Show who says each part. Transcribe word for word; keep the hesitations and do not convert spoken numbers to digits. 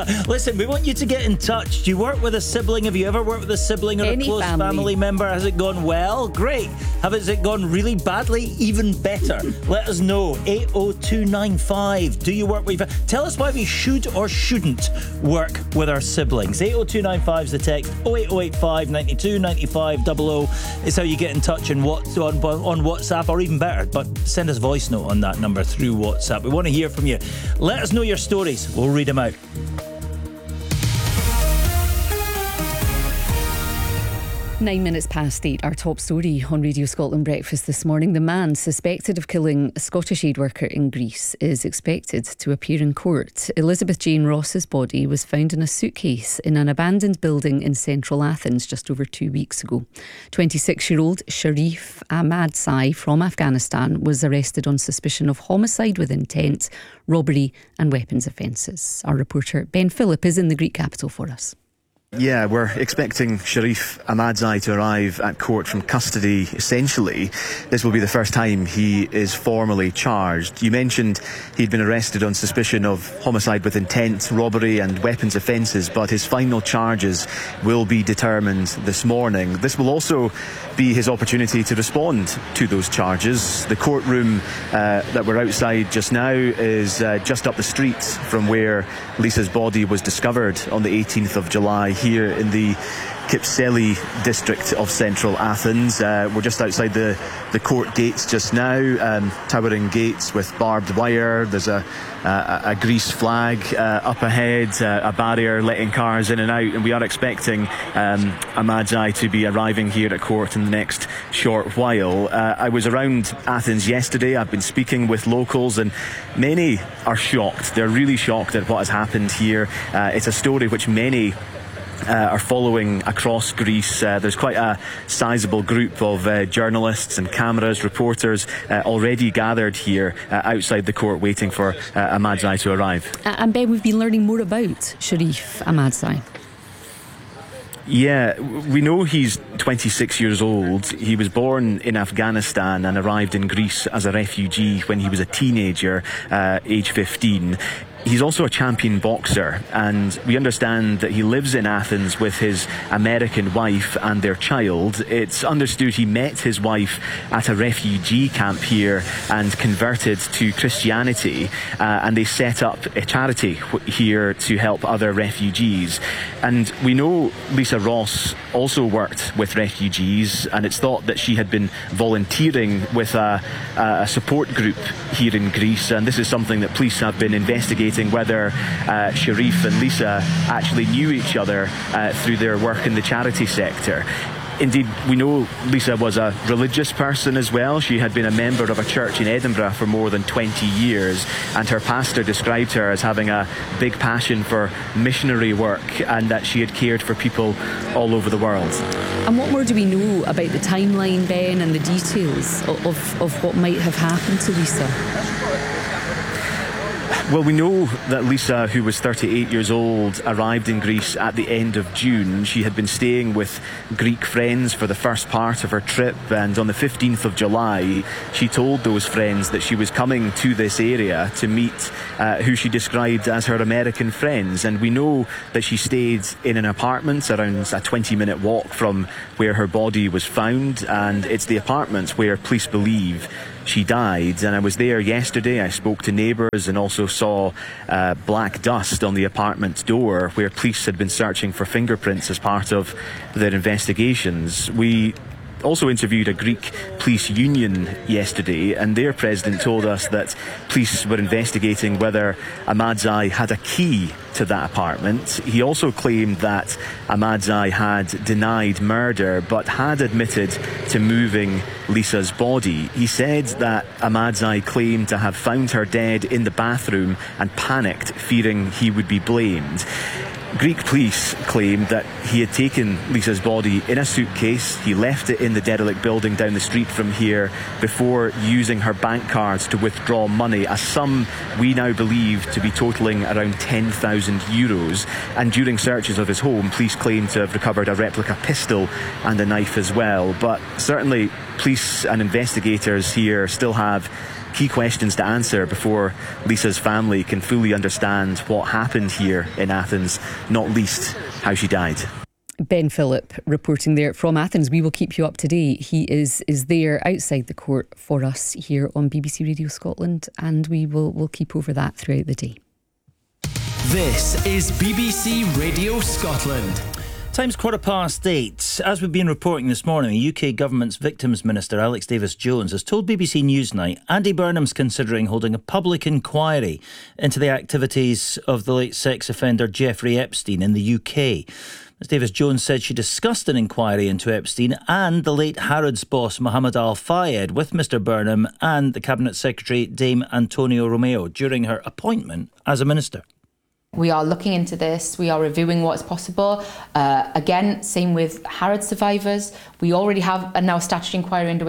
Speaker 1: Listen, we want you to get in touch. Do you work with a sibling? Have you ever worked with a sibling or
Speaker 2: Any
Speaker 1: a close
Speaker 2: family.
Speaker 1: family member? Has it gone well? Great. Has it gone really badly? Even better. Let us know. eight oh two nine five. Do you work with... Tell us why we should or shouldn't work with our siblings. eight oh two nine five is the text. oh eight oh eight five nine two nine five double oh is how you get in touch on, what, on, on WhatsApp, or even better, but send us a voice note on that number through WhatsApp. We want to hear from you. Let us know your stories. We'll read them out.
Speaker 2: Nine minutes past eight, our top story on Radio Scotland Breakfast this morning. The man suspected of killing a Scottish aid worker in Greece is expected to appear in court. Elizabeth Jane Ross's body was found in a suitcase in an abandoned building in central Athens just over two weeks ago. twenty-six-year-old Sharif Ahmadzai from Afghanistan was arrested on suspicion of homicide with intent, robbery and weapons offences. Our reporter Ben Phillip is in the Greek capital for us.
Speaker 3: Yeah, we're expecting Sharif Ahmadzai to arrive at court from custody. Essentially, this will be the first time he is formally charged. You mentioned he'd been arrested on suspicion of homicide with intent, robbery and weapons offences, but his final charges will be determined this morning. This will also be his opportunity to respond to those charges. The courtroom uh, that we're outside just now is uh, just up the street from where Lisa's body was discovered on the eighteenth of July, here in the Kypseli district of central Athens. Uh, we're just outside the, the court gates just now, um, towering gates with barbed wire. There's a, a, a Greece flag uh, up ahead, uh, a barrier letting cars in and out, and we are expecting um, Ahmadzai to be arriving here at court in the next short while. Uh, I was around Athens yesterday. I've been speaking with locals, and many are shocked. They're really shocked at what has happened here. Uh, it's a story which many Uh, are following across Greece. Uh, there's quite a sizable group of uh, journalists and cameras, reporters uh, already gathered here uh, outside the court waiting for uh, Ahmadzai to arrive.
Speaker 2: Uh, and Ben, we've been learning more about Sharif Ahmadzai.
Speaker 3: Yeah, we know he's twenty-six years old. He was born in Afghanistan and arrived in Greece as a refugee when he was a teenager, uh, age fifteen. He's also a champion boxer, and we understand that he lives in Athens with his American wife and their child. It's understood he met his wife at a refugee camp here and converted to Christianity, uh, and they set up a charity here to help other refugees. And we know Lisa Ross also worked with refugees, and it's thought that she had been volunteering with a, a support group here in Greece, and this is something that police have been investigating, whether uh, Sharif and Lisa actually knew each other uh, through their work in the charity sector. Indeed, we know Lisa was a religious person as well. She had been a member of a church in Edinburgh for more than twenty years, and her pastor described her as having a big passion for missionary work and that she had cared for people all over the world.
Speaker 2: And what more do we know about the timeline, Ben, and the details of, of, of what might have happened to Lisa?
Speaker 3: Well, we know that Lisa, who was thirty-eight years old, arrived in Greece at the end of June. She had been staying with Greek friends for the first part of her trip, and on the fifteenth of July, she told those friends that she was coming to this area to meet uh, who she described as her American friends. And we know that she stayed in an apartment around a twenty-minute walk from where her body was found, and it's the apartment where police believe she died. And I was there yesterday. I spoke to neighbours and also saw uh, black dust on the apartment door where police had been searching for fingerprints as part of their investigations. We also interviewed a Greek police union yesterday, and their president told us that police were investigating whether Ahmadzai had a key to that apartment. He also claimed that Ahmadzai had denied murder but had admitted to moving Lisa's body. He said that Ahmadzai claimed to have found her dead in the bathroom and panicked, fearing he would be blamed. Greek police claimed that he had taken Lisa's body in a suitcase. He left it in the derelict building down the street from here before using her bank cards to withdraw money, a sum we now believe to be totalling around ten thousand euros. And during searches of his home, police claim to have recovered a replica pistol and a knife as well. But certainly police and investigators here still have key questions to answer before Lisa's family can fully understand what happened here in Athens, not least how she died.
Speaker 2: Ben Phillip reporting there from Athens. We will keep you up to date. He is is there outside the court for us here on B B C Radio Scotland, and we will we'll keep over that throughout the day.
Speaker 4: This is B B C Radio Scotland.
Speaker 1: Time's quarter past eight. As we've been reporting this morning, the U K Government's Victims Minister Alex Davis-Jones has told B B C Newsnight Andy Burnham's considering holding a public inquiry into the activities of the late sex offender Jeffrey Epstein in the U K. Ms Davis-Jones said she discussed an inquiry into Epstein and the late Harrods boss Mohammed Al-Fayed with Mr Burnham and the Cabinet Secretary Dame Antonio Romeo during her appointment as a minister.
Speaker 5: We are looking into this. We are reviewing what's possible. Uh, again, same with Harrods survivors. We already have a now statutory inquiry underway